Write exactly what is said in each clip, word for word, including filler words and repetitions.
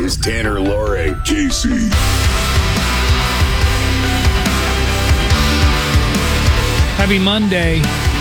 is Tanner, Laura, and Casey. Happy Monday.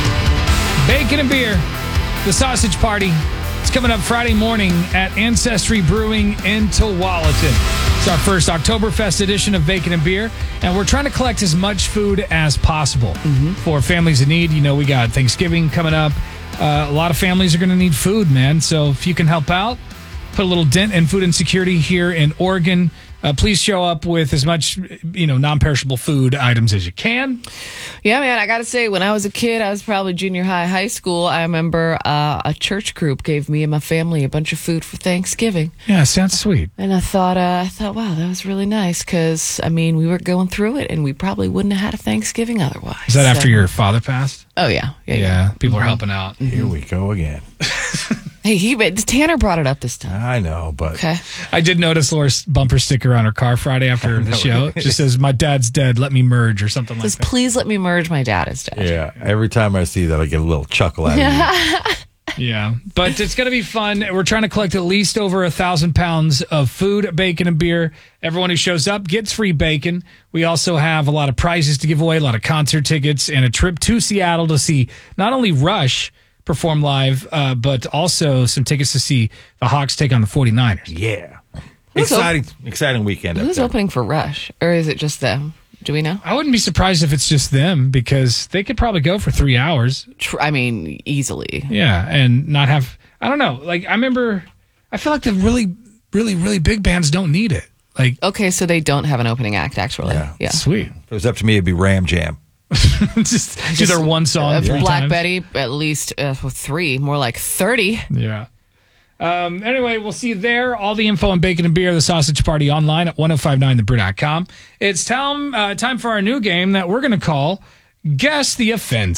Bacon and beer. The sausage party. It's coming up Friday morning at Ancestry Brewing in Tualatin. It's our first Oktoberfest edition of Bacon and Beer, and we're trying to collect as much food as possible mm-hmm. for families in need. You know, we got Thanksgiving coming up. Uh, a lot of families are going to need food, man. So if you can help out, put a little dent in food insecurity here in Oregon. Uh, please show up with as much, you know, non-perishable food items as you can. Yeah, man, I got to say, when I was a kid, I was probably junior high, high school. I remember uh, a church group gave me and my family a bunch of food for Thanksgiving. Yeah, sounds sweet. And I thought, uh, I thought, wow, that was really nice because, I mean, we were going through it and we probably wouldn't have had a Thanksgiving otherwise. Is that so. after your father passed? Oh, yeah. Yeah, yeah. yeah. People mm-hmm. are helping out. Mm-hmm. Here we go again. Hey, he, Tanner brought it up this time. I know, but... Okay. I did notice Laura's bumper sticker on her car Friday after the show. It just says, "My dad's dead, let me merge," or something like Just that. Please let me merge, my dad is dead. Yeah, every time I see that, I get a little chuckle out of it. Yeah, but it's going to be fun. We're trying to collect at least over a thousand pounds of food, bacon, and beer. Everyone who shows up gets free bacon. We also have a lot of prizes to give away, a lot of concert tickets, and a trip to Seattle to see not only Rush perform live, uh, but also some tickets to see the Hawks take on the forty-niners. Yeah. Who's Exciting, op- exciting weekend. Who's opening for Rush? Or is it just them? Do we know? I wouldn't be surprised if it's just them because they could probably go for three hours. I mean, easily. Yeah, and not have, I don't know. Like, I remember, I feel like the really, really, really big bands don't need it. Like, okay, so they don't have an opening act, actually. Yeah. yeah. Sweet. If it was up to me, it'd be Ram Jam. just do their one song uh, three Black times. Betty, at least uh, three, more like thirty. Yeah. Um, anyway, we'll see you there. All the info on Bacon and Beer, the sausage party, online at ten fifty-nine the brew dot com. It's time, uh, time for our new game that we're going to call Guess the Offense.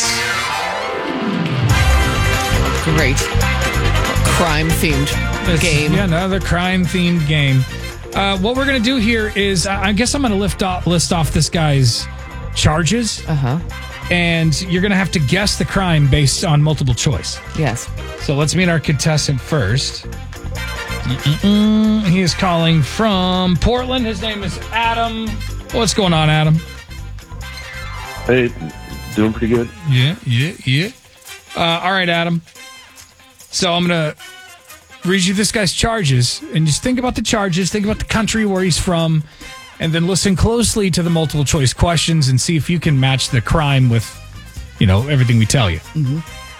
Great. Crime-themed game. Yeah, another crime-themed game. Uh, what we're going to do here is, I guess I'm going to lift off, list off this guy's charges. Uh-huh. And you're going to have to guess the crime based on multiple choice. Yes. So let's meet our contestant first. Mm-mm-mm. He is calling from Portland. His name is Adam. What's going on, Adam? Hey, doing pretty good. Yeah, yeah, yeah. Uh, all right, Adam. So I'm going to read you this guy's charges, and just think about the charges, think about the country where he's from, and then listen closely to the multiple choice questions and see if you can match the crime with, you know, everything we tell you. Mm-hmm.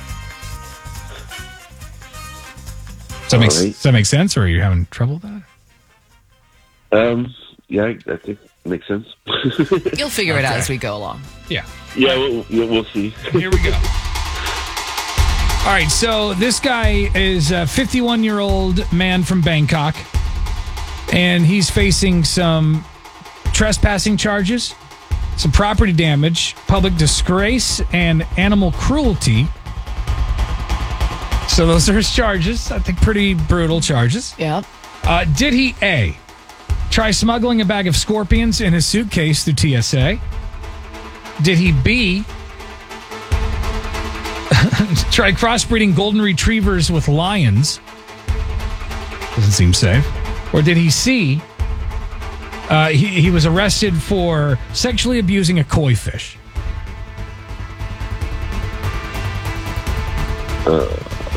Does that, make, right. does that make sense, or are you having trouble with that? Um, yeah, I think it makes sense. You'll figure it out Okay. as we go along. Yeah. yeah, we'll, yeah, we'll see. Here we go. All right, so this guy is a fifty-one-year-old man from Bangkok, and he's facing some trespassing charges, some property damage, public disgrace, and animal cruelty. So those are his charges. I think pretty brutal charges. Yeah. Uh, did he, A, try smuggling a bag of scorpions in his suitcase through T S A? Did he, B, try crossbreeding golden retrievers with lions? Doesn't seem safe. Or did he, C, uh, he, he was arrested for sexually abusing a koi fish? Uh,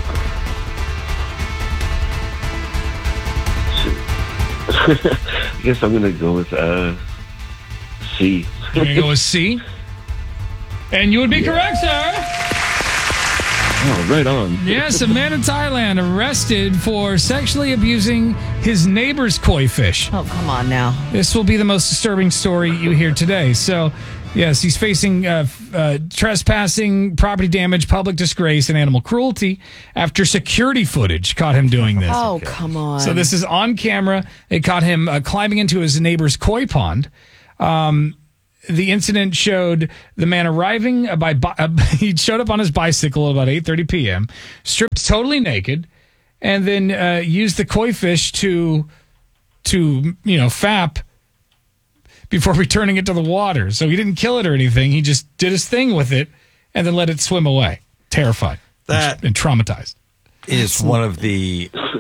I guess I'm going to go with uh, C. You're going to go with C? And you would be yeah. correct, sir. Oh, right on. Yes, a man in Thailand arrested for sexually abusing his neighbor's koi fish. Oh, come on now. This will be the most disturbing story you hear today. So, yes, he's facing uh, uh, trespassing, property damage, public disgrace, and animal cruelty after security footage caught him doing this. Oh, okay. Come on. So this is on camera. They caught him uh, climbing into his neighbor's koi pond. Um, the incident showed the man arriving by, by uh, he showed up on his bicycle at about eight thirty p.m., stripped totally naked, and then uh, used the koi fish to, to you know, fap before returning it to the water. So he didn't kill it or anything. He just did his thing with it and then let it swim away. Terrified that and traumatized. Is one of the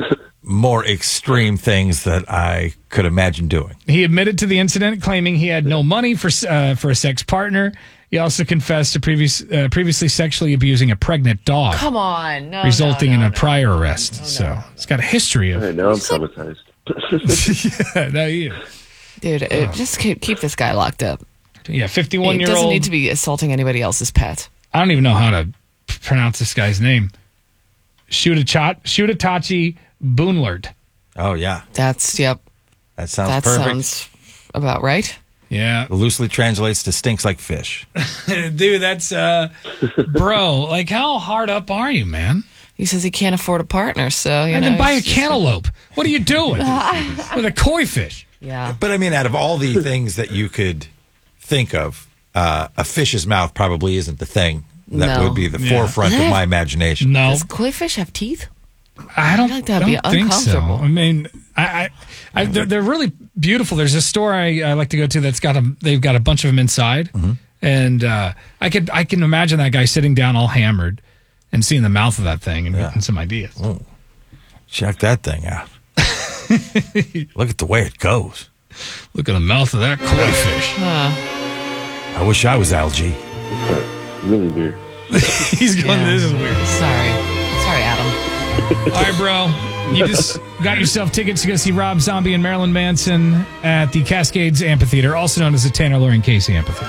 more extreme things that I could imagine doing. He admitted to the incident, claiming he had no money for uh, for a sex partner. He also confessed to previous uh, previously sexually abusing a pregnant dog, Come on. No, resulting no, no, in a no. prior arrest. So it's got a history of. All right, now I'm traumatized. yeah, no, he is. Dude, it, just keep, keep this guy locked up. Yeah, He fifty-one-year-old. doesn't need to be assaulting anybody else's pet. I don't even know how to p- pronounce this guy's name. Shutachat- Shutatachi Boonlert. Oh, yeah. That's, yep. That sounds That perfect. sounds about right. Yeah. Loosely translates to stinks like fish. Dude, that's, uh, bro, like, how hard up are you, man? He says he can't afford a partner, so, you And know. then buy a he's just- cantaloupe. What are you doing with a koi fish? Yeah. But I mean, out of all the things that you could think of, uh, a fish's mouth probably isn't the thing that No. would be the Yeah. forefront of my imagination. No, Does koi fish have teeth? I don't, feel like that'd be don't think so. uncomfortable. I mean, I, I, I they're, they're really beautiful. There's a store I, I like to go to that's got a, they've got a bunch of them inside. Mm-hmm. And uh, I could I can imagine that guy sitting down all hammered and seeing the mouth of that thing and Yeah. getting some ideas. Check that thing out. Look at the way it goes. Look at the mouth of that koi fish. I wish I was algae. Really weird. He's going, Yeah. this is weird. Sorry. Sorry, Adam. All right, bro. You just got yourself tickets to go see Rob Zombie and Marilyn Manson at the Cascades Amphitheater, also known as the Tanner Lauren Casey Amphitheater.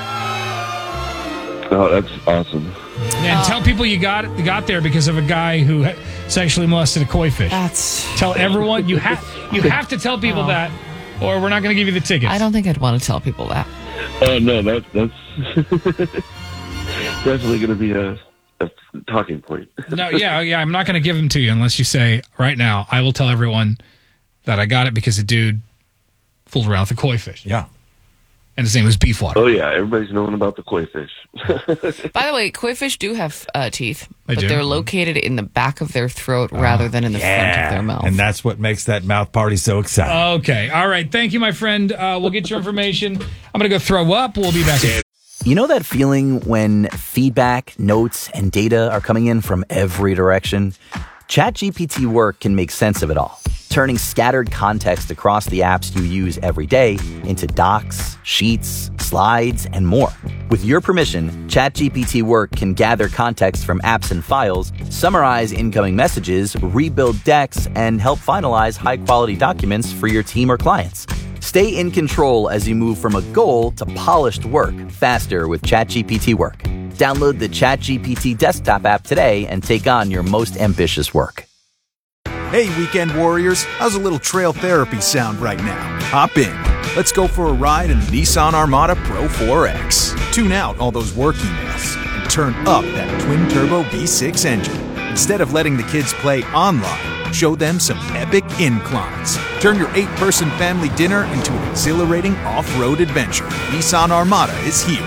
Oh, that's awesome. And tell people you got you got there because of a guy who ha- sexually molested a koi fish. That's. Tell everyone you have you have to tell people Oh. that, or we're not going to give you the tickets. I don't think I'd want to tell people that. Oh, no, that, that's definitely going to be a, a talking point. No, yeah, yeah. I'm not going to give them to you unless you say right now. I will tell everyone that I got it because a dude fooled around with a koi fish, Yeah. and his name was Beefwater. Oh, yeah, everybody's knowing about the koi fish. By the way, koi fish do have uh, teeth, They but do? they're located in the back of their throat rather than in the front of their mouth. And that's what makes that mouth party so exciting. Okay, all right. Thank you, my friend. Uh, we'll get your information. I'm going to go throw up. We'll be back. You know that feeling when feedback, notes, and data are coming in from every direction? ChatGPT Work can make sense of it all, turning scattered context across the apps you use every day into docs, sheets, slides, and more. With your permission, ChatGPT Work can gather context from apps and files, summarize incoming messages, rebuild decks, and help finalize high-quality documents for your team or clients. Stay in control as you move from a goal to polished work faster with ChatGPT Work. Download the ChatGPT desktop app today and take on your most ambitious work. Hey, weekend warriors, how's a little trail therapy sound right now? Hop in. Let's go for a ride in the Nissan Armada Pro four X. Tune out all those work emails and turn up that twin-turbo V six engine. Instead of letting the kids play online, show them some epic inclines. Turn your eight-person family dinner into an exhilarating off-road adventure. Nissan Armada is here.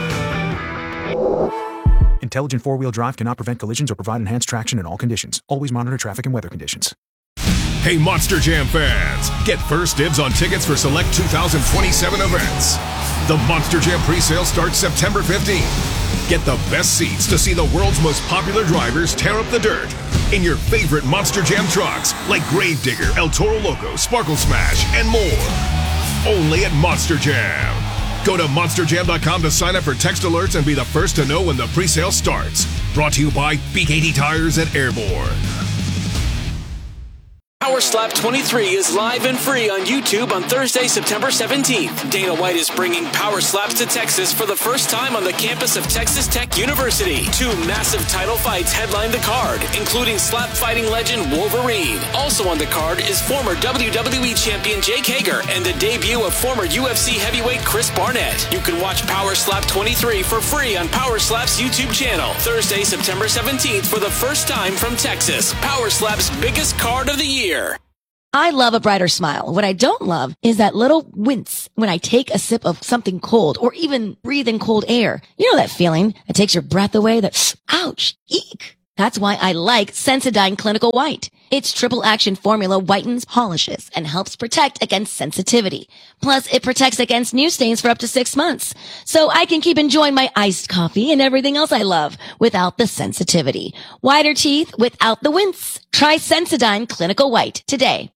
Intelligent four-wheel drive cannot prevent collisions or provide enhanced traction in all conditions. Always monitor traffic and weather conditions. Hey, Monster Jam fans! Get first dibs on tickets for select two thousand twenty-seven events. The Monster Jam pre-sale starts September fifteenth. Get the best seats to see the world's most popular drivers tear up the dirt in your favorite Monster Jam trucks like Gravedigger, El Toro Loco, Sparkle Smash, and more. Only at Monster Jam. Go to monster jam dot com to sign up for text alerts and be the first to know when the pre-sale starts. Brought to you by B K T Tires at Airborne. Power Slap twenty-three is live and free on YouTube on Thursday, September seventeenth. Dana White is bringing Power Slaps to Texas for the first time on the campus of Texas Tech University. Two massive title fights headline the card, including slap fighting legend Wolverine. Also on the card is former W W E champion Jake Hager and the debut of former U F C heavyweight Chris Barnett. You can watch Power Slap twenty-three for free on Power Slap's YouTube channel. Thursday, September seventeenth for the first time from Texas. Power Slap's biggest card of the year. I love a brighter smile. What I don't love is that little wince when I take a sip of something cold or even breathe in cold air. You know that feeling that takes your breath away, that ouch, eek. That's why I like Sensodyne Clinical White. Its triple action formula whitens, polishes, and helps protect against sensitivity. Plus, it protects against new stains for up to six months. So I can keep enjoying my iced coffee and everything else I love without the sensitivity. Whiter teeth without the wince. Try Sensodyne Clinical White today.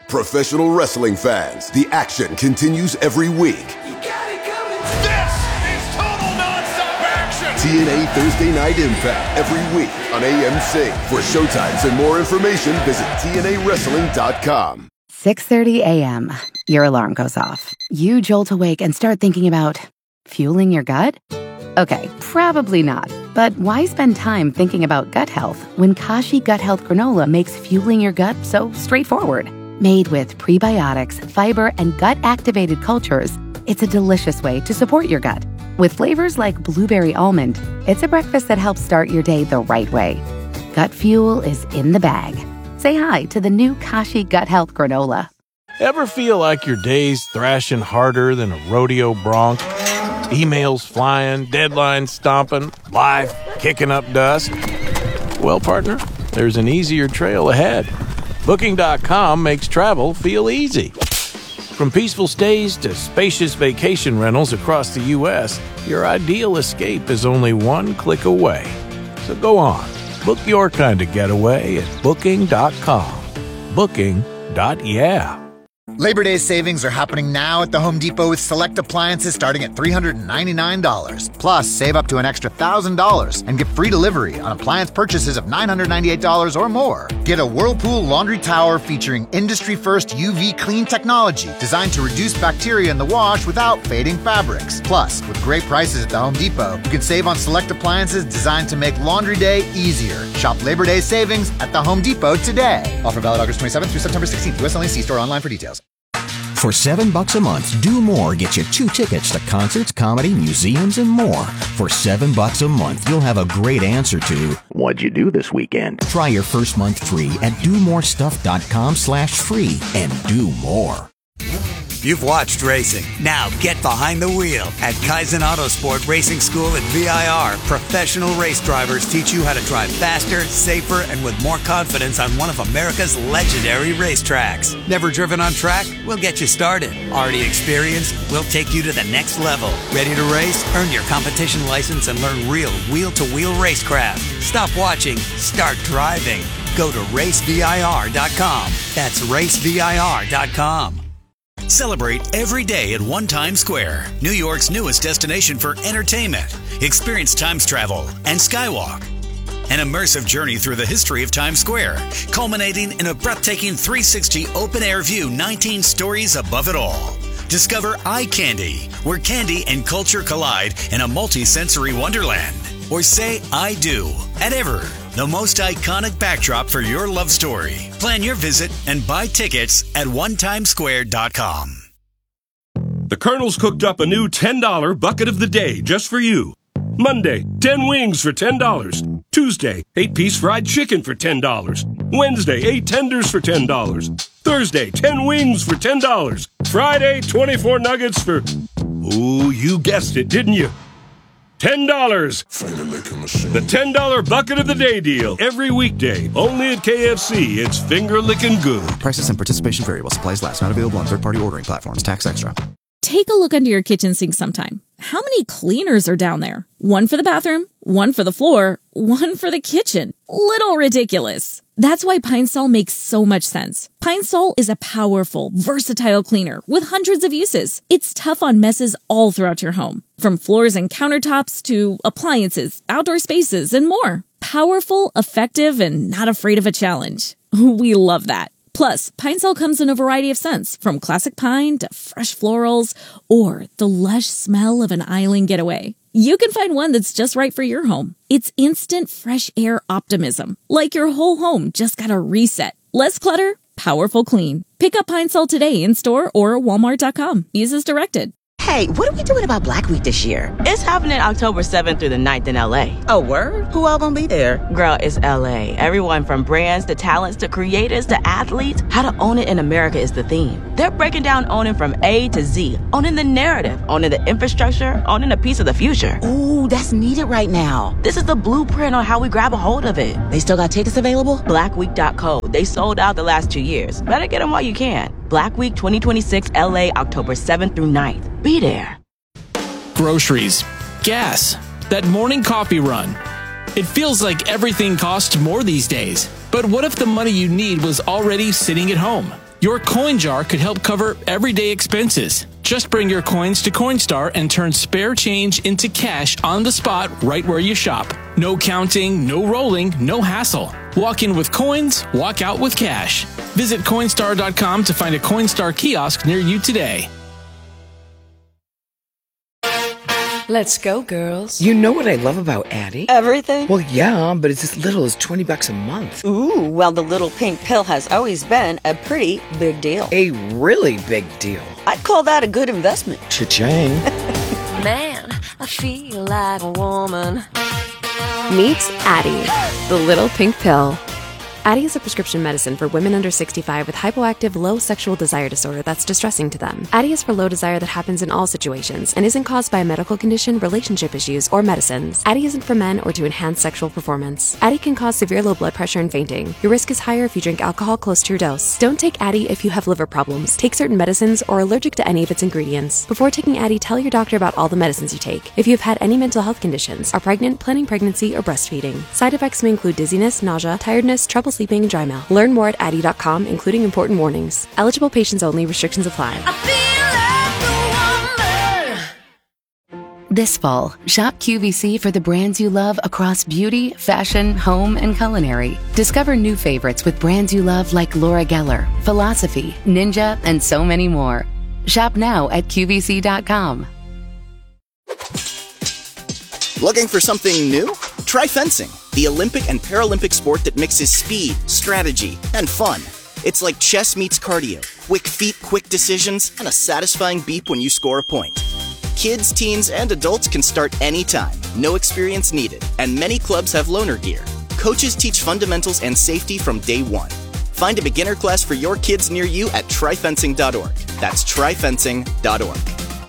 Professional wrestling fans, the action continues every week. You got it coming. This is total nonstop action. T N A Thursday Night Impact every week on A M C. For showtimes and more information, visit T N A wrestling dot com. six thirty a.m. Your alarm goes off. You jolt awake and start thinking about fueling your gut? Okay, probably not. But why spend time thinking about gut health when Kashi Gut Health Granola makes fueling your gut so straightforward? Made with prebiotics, fiber, and gut-activated cultures, it's a delicious way to support your gut. With flavors like blueberry almond, it's a breakfast that helps start your day the right way. Gut fuel is in the bag. Say hi to the new Kashi Gut Health Granola. Ever feel like your day's thrashing harder than a rodeo bronc? Emails flying, deadlines stomping, life kicking up dust? Well, partner, there's an easier trail ahead. Booking dot com makes travel feel easy. From peaceful stays to spacious vacation rentals across the U S, your ideal escape is only one click away. So go on, book your kind of getaway at Booking dot com. Booking. Yeah. Labor Day savings are happening now at the Home Depot with select appliances starting at three hundred ninety-nine dollars. Plus, save up to an extra one thousand dollars and get free delivery on appliance purchases of nine hundred ninety-eight dollars or more. Get a Whirlpool laundry tower featuring industry-first U V clean technology designed to reduce bacteria in the wash without fading fabrics. Plus, with great prices at the Home Depot, you can save on select appliances designed to make laundry day easier. Shop Labor Day savings at the Home Depot today. Offer valid August twenty-seventh through September sixteenth. U S only. See store online for details. For seven bucks a month, Do More gets you two tickets to concerts, comedy, museums, and more. For seven bucks a month, you'll have a great answer to what'd you do this weekend? Try your first month free at do more stuff dot com slash free and do more. You've watched racing. Now get behind the wheel. At Kaizen Autosport Racing School at V I R, professional race drivers teach you how to drive faster, safer, and with more confidence on one of America's legendary racetracks. Never driven on track? We'll get you started. Already experienced? We'll take you to the next level. Ready to race? Earn your competition license and learn real wheel-to-wheel racecraft. Stop watching. Start driving. Go to race V I R dot com. That's race V I R dot com. Celebrate every day at One Times Square, New York's newest destination for entertainment. Experience Times travel and Skywalk. An immersive journey through the history of Times Square, culminating in a breathtaking three sixty open-air view, nineteen stories above it all. Discover Eye Candy, where candy and culture collide in a multi-sensory wonderland. Or say I do at Ever, the most iconic backdrop for your love story. Plan your visit and buy tickets at one times square dot com. The Colonel's cooked up a new ten dollar bucket of the day just for you. Monday, ten wings for ten dollars. Tuesday, eight piece fried chicken for ten dollars. Wednesday, eight tenders for ten dollars. Thursday, ten wings for ten dollars. Friday, twenty-four nuggets for... Ooh, you guessed it, didn't you? ten dollars. The ten dollar bucket of the day deal. Every weekday. Only at K F C. It's finger licking good. Prices and participation vary while supplies last. Not available on third-party ordering platforms. Tax extra. Take a look under your kitchen sink sometime. How many cleaners are down there? One for the bathroom, one for the floor, one for the kitchen. Little ridiculous. That's why Pine Sol makes so much sense. Pine Sol is a powerful, versatile cleaner with hundreds of uses. It's tough on messes all throughout your home, from floors and countertops to appliances, outdoor spaces, and more. Powerful, effective, and not afraid of a challenge. We love that. Plus, Pine Sol comes in a variety of scents, from classic pine to fresh florals, or the lush smell of an island getaway. You can find one that's just right for your home. It's instant fresh air optimism, like your whole home just got a reset. Less clutter, powerful clean. Pick up Pine Sol today in store or walmart dot com. Use as directed. Hey, what are we doing about Black Week this year? It's happening October seventh through the ninth in L A. Oh, word? Who all gonna be there? Girl, it's L A. Everyone from brands to talents to creators to athletes. How to own it in America is the theme. They're breaking down owning from A to Z. Owning the narrative, owning the infrastructure, owning a piece of the future. Ooh, that's needed right now. This is the blueprint on how we grab a hold of it. They still got tickets available? black week dot co. They sold out the last two years. Better get them while you can. Black Week twenty twenty-six L A, October seventh through ninth. Be there. Groceries, gas, that morning coffee run. It feels like everything costs more these days. But what if the money you need was already sitting at home? Your coin jar could help cover everyday expenses. Just bring your coins to Coinstar and turn spare change into cash on the spot right where you shop. No counting, no rolling, no hassle. Walk in with coins, walk out with cash. Visit Coinstar dot com to find a Coinstar kiosk near you today. Let's go, girls. You know what I love about Addie? Everything? Well, yeah, but it's as little as twenty bucks a month. Ooh, well, the little pink pill has always been a pretty big deal. A really big deal. I'd call that a good investment. Cha-ching. Man, I feel like a woman. Meet Addie, the little pink pill. Addie is a prescription medicine for women under sixty-five with hypoactive low sexual desire disorder that's distressing to them. Addie is for low desire that happens in all situations and isn't caused by a medical condition, relationship issues, or medicines. Addie isn't for men or to enhance sexual performance. Addie can cause severe low blood pressure and fainting. Your risk is higher if you drink alcohol close to your dose. Don't take Addie if you have liver problems, take certain medicines, or are allergic to any of its ingredients. Before taking Addie, tell your doctor about all the medicines you take. If you've had any mental health conditions, are pregnant, planning pregnancy, or breastfeeding. Side effects may include dizziness, nausea, tiredness, trouble sleeping, and dry mouth. Learn more at Addie dot com, including important warnings. Eligible patients only. Restrictions apply. This fall, shop Q V C for the brands you love across beauty, fashion, home, and culinary. Discover new favorites with brands you love like Laura Geller, Philosophy, Ninja, and so many more. Shop now at Q V C dot com. Looking for something new? Try fencing, the Olympic and Paralympic sport that mixes speed, strategy, and fun. It's like chess meets cardio, quick feet, quick decisions, and a satisfying beep when you score a point. Kids, teens, and adults can start anytime, no experience needed, and many clubs have loaner gear. Coaches teach fundamentals and safety from day one. Find a beginner class for your kids near you at try fencing dot org. That's try fencing dot org.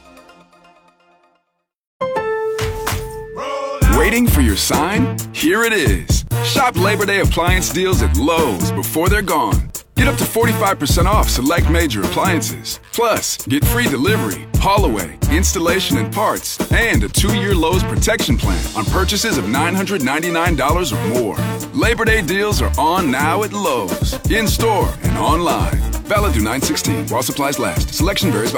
Waiting for your sign? Here it is. Shop Labor Day appliance deals at Lowe's before they're gone. Get up to forty-five percent off select major appliances. Plus, get free delivery, haul away, installation and parts, and a two-year Lowe's protection plan on purchases of nine hundred ninety-nine dollars or more. Labor Day deals are on now at Lowe's, in-store and online. Valid through nine sixteen while supplies last. Selection varies by